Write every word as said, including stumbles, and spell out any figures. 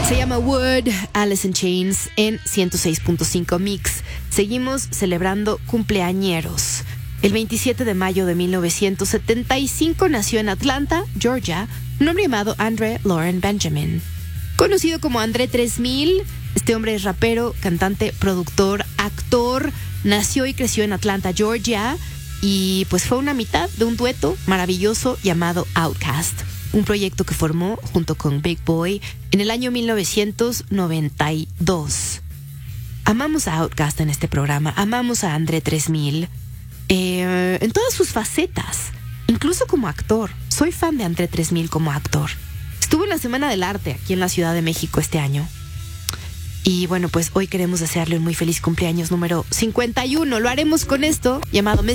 Se llama Wood, Alice in Chains en ciento seis punto cinco Mix. Seguimos celebrando cumpleañeros. El veintisiete de mayo de mil novecientos setenta y cinco nació en Atlanta, Georgia, un hombre llamado Andre Lauren Benjamin. Conocido como André tres mil, este hombre es rapero, cantante, productor, actor. Nació y creció en Atlanta, Georgia, y pues fue una mitad de un dueto maravilloso llamado Outkast, un proyecto que formó junto con Big Boy en el año mil novecientos noventa y dos. Amamos a Outkast en este programa, amamos a André tres mil eh, en todas sus facetas, incluso como actor. Soy fan de André tres mil como actor. Estuvo en la Semana del Arte aquí en la Ciudad de México este año. Y bueno, pues hoy queremos desearle un muy feliz cumpleaños número cincuenta y uno. Lo haremos con esto llamado mister